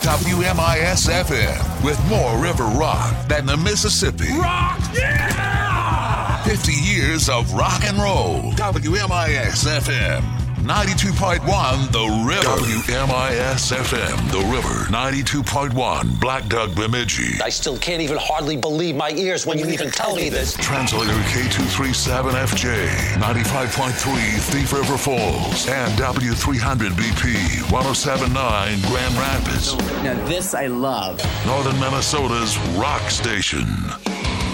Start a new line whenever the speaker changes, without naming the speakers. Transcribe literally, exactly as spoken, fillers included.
W M I S F M with more river rock than the Mississippi.
Rock, yeah!
fifty years of rock and roll. W M I S F M. ninety-two point one The River. W M I S F M, The River. ninety-two point one Black Duck Bemidji.
I still can't even hardly believe my ears when you even tell me this.
Translator K two thirty-seven F J. ninety-five point three Thief River Falls. And W three hundred B P. one oh seven point nine Grand Rapids.
Now this I love.
Northern Minnesota's rock station.